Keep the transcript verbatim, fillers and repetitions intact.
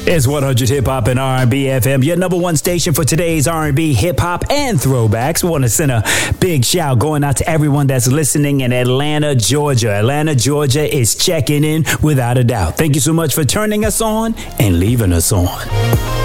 It's one hundred Hip Hop and R and B F M, your number one station for today's R and B, hip hop, and throwbacks. We want to send a big shout going out to everyone that's listening in Atlanta, Georgia. Atlanta, Georgia is checking in without a doubt. Thank you so much for turning us on and leaving us on.